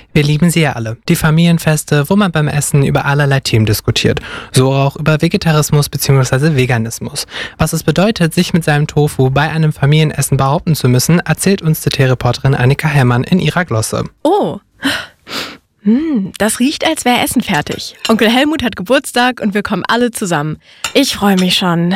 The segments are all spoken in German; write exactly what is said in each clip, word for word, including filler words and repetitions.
Wir lieben sie ja alle. Die Familienfeste, wo man beim Essen über allerlei Themen diskutiert. So auch über Vegetarismus bzw. Veganismus. Was es bedeutet, sich mit seinem Tofu bei einem Familienessen behaupten zu müssen, erzählt uns die Tee-Reporterin Annika Hellmann in ihrer Glosse. Oh, hm, das riecht, als wäre Essen fertig. Onkel Helmut hat Geburtstag und wir kommen alle zusammen. Ich freue mich schon.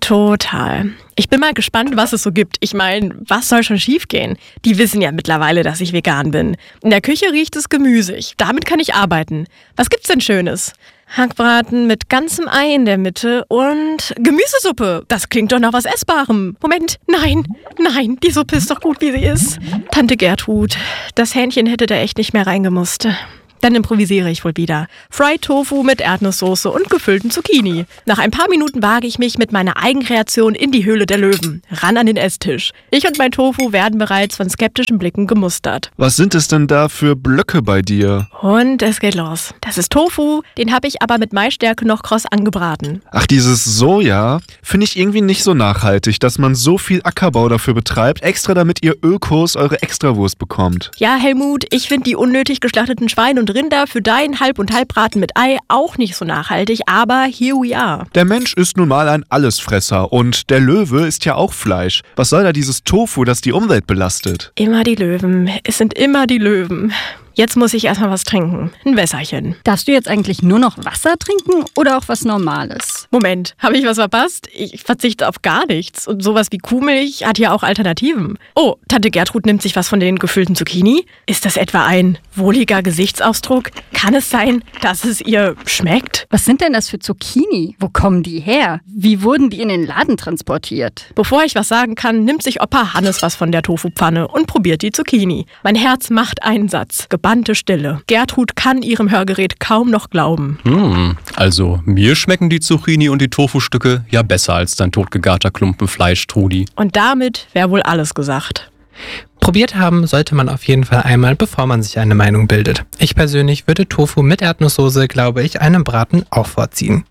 Total. Ich bin mal gespannt, was es so gibt. Ich meine, was soll schon schiefgehen? Die wissen ja mittlerweile, dass ich vegan bin. In der Küche riecht es gemüsig. Damit kann ich arbeiten. Was gibt's denn Schönes? Hackbraten mit ganzem Ei in der Mitte und Gemüsesuppe. Das klingt doch nach was Essbarem. Moment, nein, nein, die Suppe ist doch gut, wie sie ist. Tante Gertrud, das Hähnchen hätte da echt nicht mehr reingemusst. Dann improvisiere ich wohl wieder. Fried Tofu mit Erdnusssoße und gefüllten Zucchini. Nach ein paar Minuten wage ich mich mit meiner Eigenkreation in die Höhle der Löwen. Ran an den Esstisch. Ich und mein Tofu werden bereits von skeptischen Blicken gemustert. Was sind es denn da für Blöcke bei dir? Und es geht los. Das ist Tofu, den habe ich aber mit Maisstärke noch kross angebraten. Ach, dieses Soja finde ich irgendwie nicht so nachhaltig, dass man so viel Ackerbau dafür betreibt, extra damit ihr Ökos eure Extrawurst bekommt. Ja, Helmut, ich finde die unnötig geschlachteten Schweine und Rinder für dein Halb- und Halbbraten mit Ei auch nicht so nachhaltig, aber here we are. Der Mensch ist nun mal ein Allesfresser und der Löwe isst ja auch Fleisch. Was soll da dieses Tofu, das die Umwelt belastet? Immer die Löwen. Es sind immer die Löwen. Jetzt muss ich erstmal was trinken. Ein Wässerchen. Darfst du jetzt eigentlich nur noch Wasser trinken oder auch was Normales? Moment, habe ich was verpasst? Ich verzichte auf gar nichts. Und sowas wie Kuhmilch hat ja auch Alternativen. Oh, Tante Gertrud nimmt sich was von den gefüllten Zucchini. Ist das etwa ein wohliger Gesichtsausdruck? Kann es sein, dass es ihr schmeckt? Was sind denn das für Zucchini? Wo kommen die her? Wie wurden die in den Laden transportiert? Bevor ich was sagen kann, nimmt sich Opa Hannes was von der Tofupfanne und probiert die Zucchini. Mein Herz macht einen Satz. Gebannte Stille. Gertrud kann ihrem Hörgerät kaum noch glauben. Hm, also mir schmecken die Zucchini und die Tofu-Stücke ja besser als dein totgegarter Klumpen Fleisch, Trudi. Und damit wäre wohl alles gesagt. Probiert haben sollte man auf jeden Fall einmal, bevor man sich eine Meinung bildet. Ich persönlich würde Tofu mit Erdnusssoße, glaube ich, einem Braten auch vorziehen.